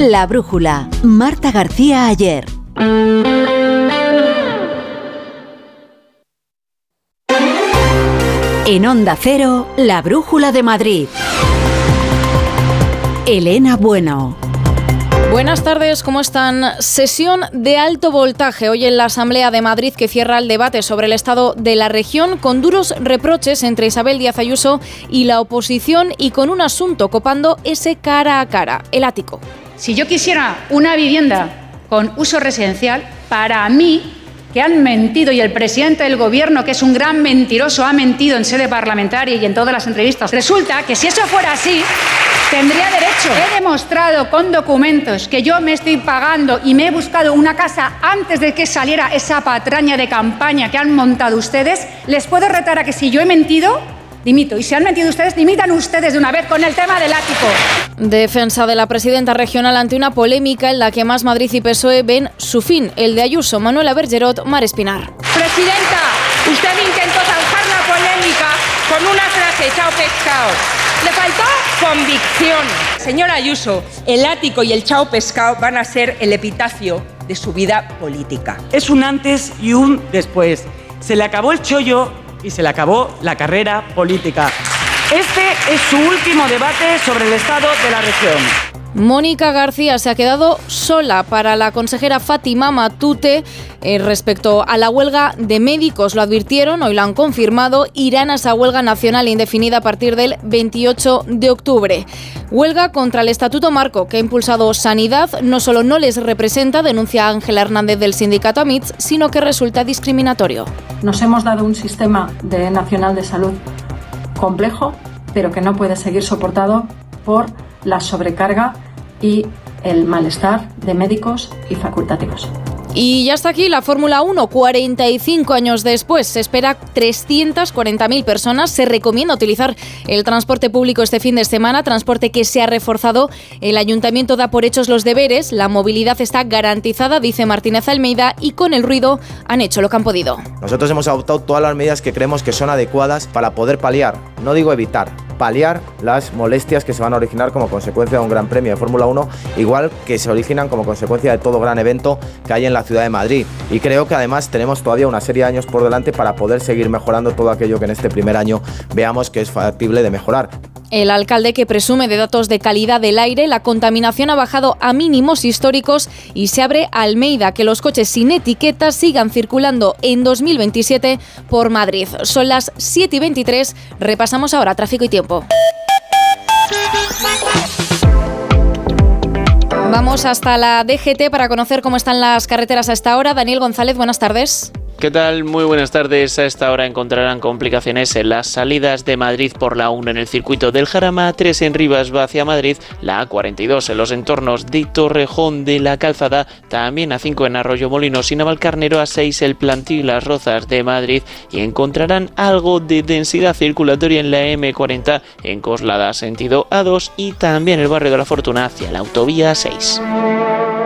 La Brújula, Marta García Ayer. En Onda Cero, La Brújula de Madrid. Elena Bueno. Buenas tardes, ¿cómo están? Sesión de alto voltaje hoy en la Asamblea de Madrid, que cierra el debate sobre el estado de la región, con duros reproches entre Isabel Díaz Ayuso y la oposición, y con un asunto copando ese cara a cara, el ático. Si yo quisiera una vivienda con uso residencial, para mí, que han mentido, y el presidente del gobierno, que es un gran mentiroso, ha mentido en sede parlamentaria y en todas las entrevistas, resulta que si eso fuera así, tendría derecho. He demostrado con documentos que yo me estoy pagando y me he buscado una casa antes de que saliera esa patraña de campaña que han montado ustedes. Les puedo retar a que si yo he mentido, dimito. Y si han mentido ustedes, dimitan ustedes de una vez con el tema del ático. Defensa de la presidenta regional ante una polémica en la que Más Madrid y PSOE ven su fin, el de Ayuso, Manuela Bergerot, Mar Espinar. Presidenta, usted intentó zanjar la polémica con una frase, chao pescado. Le faltó convicción. Señora Ayuso, el ático y el chao pescado van a ser el epitafio de su vida política. Es un antes y un después. Se le acabó el chollo y se le acabó la carrera política. Este es su último debate sobre el estado de la región. Mónica García se ha quedado sola para la consejera Fátima Matute respecto a la huelga de médicos. Lo advirtieron, hoy lo han confirmado, irán a esa huelga nacional indefinida a partir del 28 de octubre. Huelga contra el Estatuto Marco que ha impulsado Sanidad. No solo no les representa, denuncia Ángela Hernández del sindicato AMITS, sino que resulta discriminatorio. Nos hemos dado un sistema nacional de salud complejo, pero que no puede seguir soportado por la sobrecarga y el malestar de médicos y facultativos. Y ya está aquí la Fórmula 1, 45 años después. Se espera 340.000 personas. Se recomienda utilizar el transporte público este fin de semana, transporte que se ha reforzado. El Ayuntamiento da por hechos los deberes. La movilidad está garantizada, dice Martínez Almeida, y con el ruido han hecho lo que han podido. Nosotros hemos adoptado todas las medidas que creemos que son adecuadas para poder paliar, no digo evitar, paliar las molestias que se van a originar como consecuencia de un gran premio de Fórmula 1, igual que se originan como consecuencia de todo gran evento que hay en la ciudad de Madrid. Y creo que además tenemos todavía una serie de años por delante para poder seguir mejorando todo aquello que en este primer año veamos que es factible de mejorar. El alcalde, que presume de datos de calidad del aire, la contaminación ha bajado a mínimos históricos y se abre a Almeida que los coches sin etiquetas sigan circulando en 2027 por Madrid. Son las 7:23, repasamos ahora tráfico y tiempo. Vamos hasta la DGT para conocer cómo están las carreteras a esta hora. Daniel González, buenas tardes. ¿Qué tal? Muy buenas tardes. A esta hora encontrarán complicaciones en las salidas de Madrid por la 1 en el circuito del Jarama, A3 en Rivas va hacia Madrid, la A42 en los entornos de Torrejón de la Calzada, también A5 en Arroyo Molinos y Navalcarnero, A6 el Plantío y las Rozas de Madrid, y encontrarán algo de densidad circulatoria en la M40 en Coslada sentido A2 y también el barrio de la Fortuna hacia la autovía 6.